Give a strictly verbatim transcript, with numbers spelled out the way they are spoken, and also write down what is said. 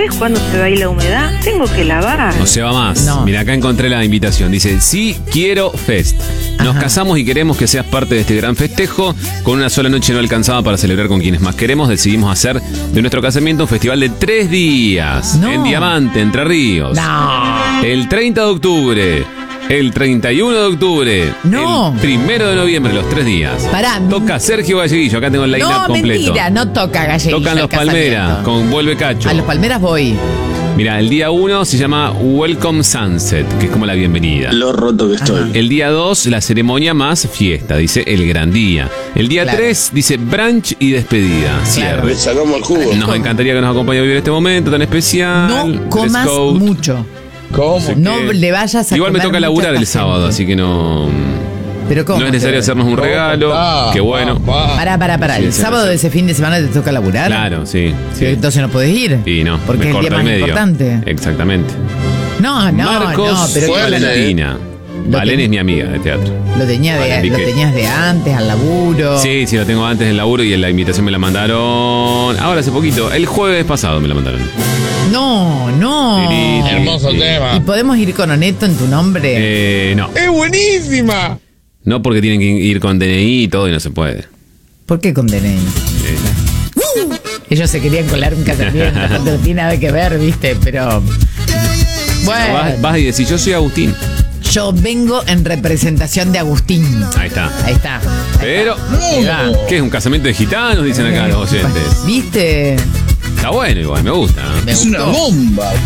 ¿sabés cuándo se va a ir la humedad? Tengo que lavar. No se va más. No. Mira, acá encontré la invitación. Dice, sí quiero fest. Nos Ajá. casamos y queremos que seas parte de este gran festejo. Con una sola noche no alcanzaba para celebrar con quienes más queremos. Decidimos hacer de nuestro casamiento un festival de tres días. No. En Diamante, Entre Ríos. No. El treinta de octubre. El treinta y uno de octubre. No. El primero de noviembre, los tres días. Pará. Toca Sergio Galleguillo. Acá tengo el line-up No, completo. mentira, no toca Galleguillo. Tocan el los Palmeras casamiento. con Vuelve Cacho. A los Palmeras voy. Mira, el día uno se llama Welcome Sunset, que es como la bienvenida. Lo roto que estoy. El día dos, la ceremonia más fiesta, dice el gran día. El día Claro. tres, dice brunch y despedida, cierre. Le sacamos el jugo. Nos encantaría que nos acompañe a vivir este momento tan especial. No Dress comas code. mucho. ¿Cómo? Así No que- le vayas a Igual me comer toca mucho laburar a el esta sábado, gente. así que no. Pero ¿cómo? No es necesario hacernos un regalo. Ah, Qué bueno. pa, pa. Pará, pará, pará. Sí, ¿El sí, sábado sí. de ese fin de semana te toca laburar? Claro, sí. Sí, sí. Entonces no podés ir. Y no, Porque me es el día corta más el medio. importante. Exactamente. No, no, Marcos no, pero y que fuerte. Valentina. Lo Valen ten- es mi amiga de teatro. lo, tenía de, Vale, lo Piqué. tenías de antes, al laburo. Sí, sí, lo tengo antes del laburo y en la invitación me la mandaron. Ahora hace poquito, el jueves pasado me la mandaron. No, no. Tiri, tiri, Hermoso tiri. ¿Y tema. podemos ir con Oneto en tu nombre? Eh, no. ¡Es buenísima! No, porque tienen que ir con D N I y todo y no se puede. ¿Por qué con D N I? Eh, Ellos se querían colar un casamiento, no tiene nada que ver, ¿viste? Pero. Bueno, vas, vas y decís, yo soy Agustín. yo vengo en representación de Agustín. Ahí está. Ahí está. Ahí Pero, Ahí va. ¿qué es un casamiento de gitanos? Dicen acá los oyentes. ¿Viste? Está bueno igual, me gusta. ¿eh? Me Es una gustó. bomba.